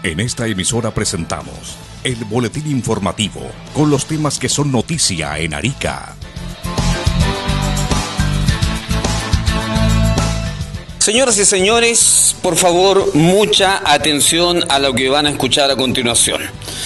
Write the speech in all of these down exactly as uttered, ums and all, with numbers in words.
En esta emisora presentamos el boletín informativo con los temas que son noticia en Arica. Señoras y señores, por favor, mucha atención a lo que van a escuchar a continuación.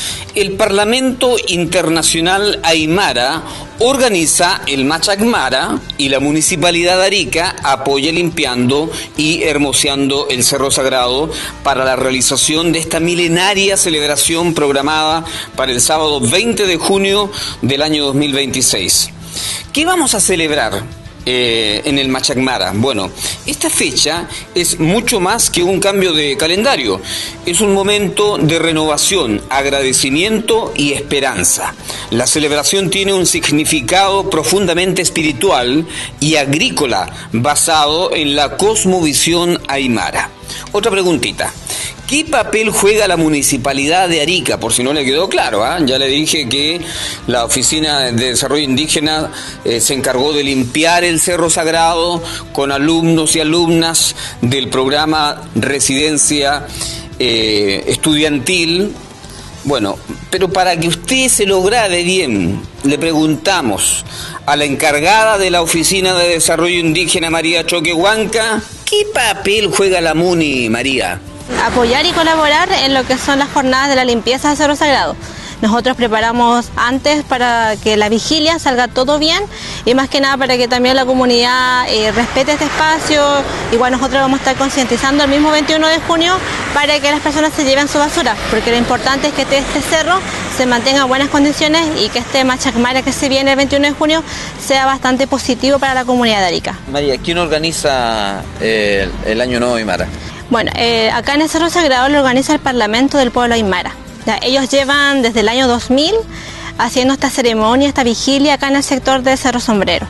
El Parlamento Internacional Aymara organiza el Machacmara y la Municipalidad de Arica apoya limpiando y hermoseando el Cerro Sagrado para la realización de esta milenaria celebración programada para el sábado veinte de junio del año dos mil veintiséis. ¿Qué vamos a celebrar Eh, en el Machacmara? Bueno, esta fecha es mucho más que un cambio de calendario. Es un momento de renovación, agradecimiento y esperanza. La celebración tiene un significado profundamente espiritual y agrícola basado en la cosmovisión aymara. Otra preguntita. ¿Qué papel juega la Municipalidad de Arica? Por si no le quedó claro, ¿eh? Ya le dije que la Oficina de Desarrollo Indígena eh, se encargó de limpiar el Cerro Sagrado con alumnos y alumnas del programa Residencia eh, Estudiantil. Bueno, pero para que usted se lo grabe bien, le preguntamos a la encargada de la Oficina de Desarrollo Indígena, María Choquehuanca, ¿qué papel juega la Muni, María? Apoyar y colaborar en lo que son las jornadas de la limpieza del Cerro Sagrado. Nosotros preparamos antes para que la vigilia salga todo bien y más que nada para que también la comunidad eh, respete este espacio. Igual nosotros vamos a estar concientizando el mismo veintiuno de junio para que las personas se lleven su basura, porque lo importante es que este, este cerro se mantenga en buenas condiciones y que este Machacmara que se viene el veintiuno de junio sea bastante positivo para la comunidad de Arica. María, ¿quién organiza eh, el Año Nuevo Aymara? Bueno, eh, acá en el Cerro Sagrado lo organiza el Parlamento del Pueblo Aymara. Ya, ellos llevan desde el año dos mil haciendo esta ceremonia, esta vigilia acá en el sector de Cerro Sombrero.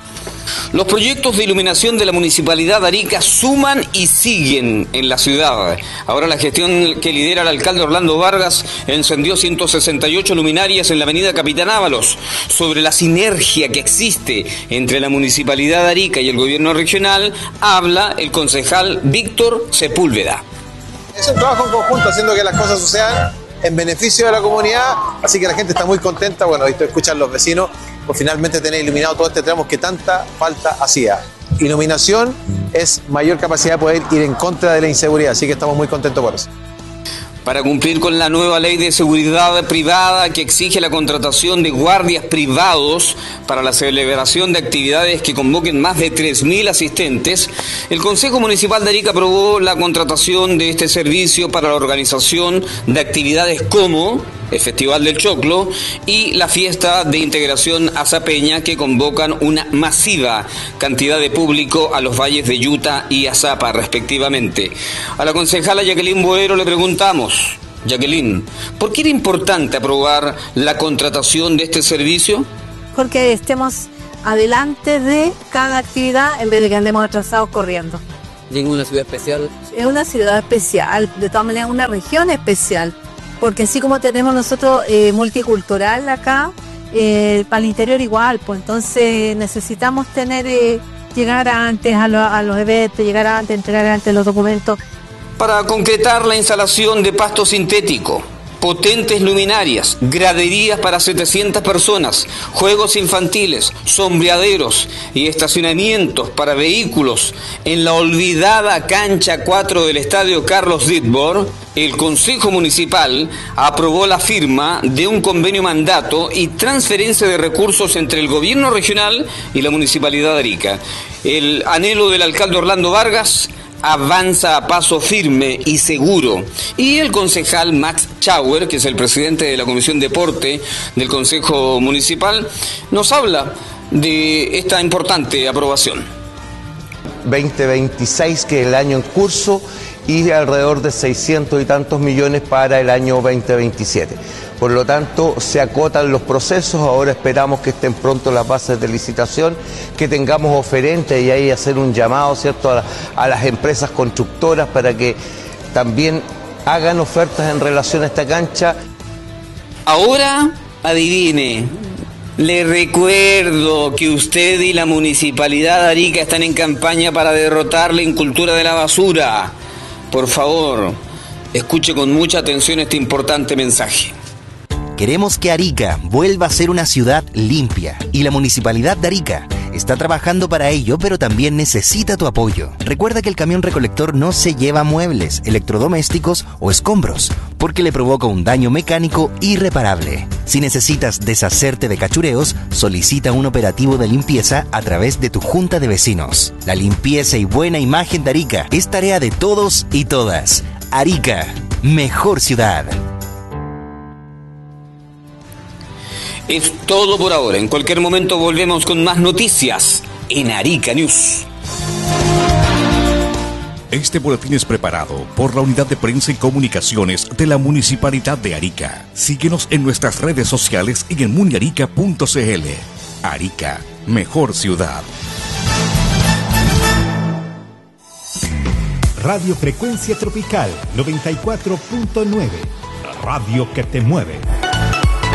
Los proyectos de iluminación de la Municipalidad de Arica suman y siguen en la ciudad. Ahora la gestión que lidera el alcalde Orlando Vargas encendió ciento sesenta y ocho luminarias en la avenida Capitán Ábalos. Sobre la sinergia que existe entre la Municipalidad de Arica y el gobierno regional, habla el concejal Víctor Sepúlveda. Es un trabajo en conjunto, haciendo que las cosas sucedan en beneficio de la comunidad, así que la gente está muy contenta. Bueno, esto escuchan los vecinos por finalmente tener iluminado todo este tramo que tanta falta hacía. Iluminación es mayor capacidad de poder ir en contra de la inseguridad, así que estamos muy contentos por eso. Para cumplir con la nueva ley de seguridad privada que exige la contratación de guardias privados para la celebración de actividades que convoquen más de tres mil asistentes, el Consejo Municipal de Arica aprobó la contratación de este servicio para la organización de actividades como el Festival del Choclo y la Fiesta de Integración Azapeña, que convocan una masiva cantidad de público a los valles de Yuta y Azapa, respectivamente. A la concejala Jacqueline Boero le preguntamos, Jacqueline, ¿por qué era importante aprobar la contratación de este servicio? Porque estemos adelante de cada actividad en vez de que andemos atrasados corriendo. ¿Y en una ciudad especial? Es una ciudad especial, de todas maneras una región especial. Porque así como tenemos nosotros eh, multicultural acá, eh, para el interior igual, pues entonces necesitamos tener, eh, llegar antes a, lo, a los eventos, llegar antes, entregar antes los documentos. Para concretar la instalación de pasto sintético, potentes luminarias, graderías para setecientas personas, juegos infantiles, sombreaderos y estacionamientos para vehículos en la olvidada cancha cuatro del Estadio Carlos Ditbor, el Consejo Municipal aprobó la firma de un convenio mandato y transferencia de recursos entre el gobierno regional y la Municipalidad de Arica. El anhelo del alcalde Orlando Vargas avanza a paso firme y seguro. Y el concejal Max Chauer, que es el presidente de la Comisión Deporte del Consejo Municipal, nos habla de esta importante aprobación. veinte veintiséis, que es el año en curso, y alrededor de seiscientos y tantos millones para el año veinte veintisiete. Por lo tanto, se acotan los procesos. Ahora esperamos que estén pronto las bases de licitación, que tengamos oferentes y ahí hacer un llamado, ¿cierto?, a, a las empresas constructoras para que también hagan ofertas en relación a esta cancha. Ahora, adivine, le recuerdo que usted y la Municipalidad de Arica están en campaña para derrotar la incultura de la basura. Por favor, Escuche con mucha atención este importante mensaje. Queremos que Arica vuelva a ser una ciudad limpia y la Municipalidad de Arica está trabajando para ello, pero también necesita tu apoyo. Recuerda que el camión recolector no se lleva muebles, electrodomésticos o escombros, porque le provoca un daño mecánico irreparable. Si necesitas deshacerte de cachureos, solicita un operativo de limpieza a través de tu junta de vecinos. La limpieza y buena imagen de Arica es tarea de todos y todas. Arica, mejor ciudad. Es todo por ahora. En cualquier momento volvemos con más noticias en Arica News. Este boletín es preparado por la Unidad de Prensa y Comunicaciones de la Municipalidad de Arica. Síguenos en nuestras redes sociales y en muniarica punto c l. Arica, mejor ciudad. Radio Frecuencia Tropical noventa y cuatro punto nueve. Radio que te mueve.